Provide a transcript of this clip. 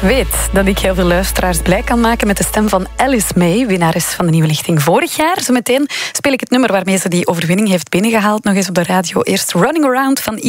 weet dat ik heel veel luisteraars blij kan maken met de stem van Alice May, winnares van de Nieuwe Lichting vorig jaar. Zometeen speel ik het nummer waarmee ze die overwinning heeft binnengehaald nog eens op de radio. Eerst Running Around van